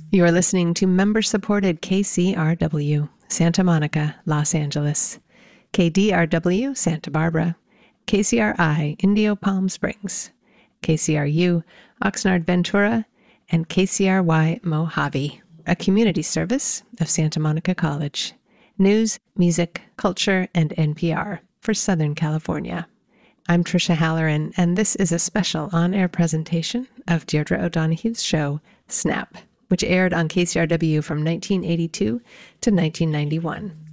You are listening to member-supported KCRW, Santa Monica, Los Angeles, KDRW, Santa Barbara, KCRI, Indio Palm Springs, KCRU, Oxnard Ventura, and KCRY Mojave, a community service of Santa Monica College. News, music, culture, and NPR for Southern California. I'm Tricia Halloran, and this is a special on-air presentation of Deirdre O'Donoghue's show, Snap, which aired on KCRW from 1982 to 1991.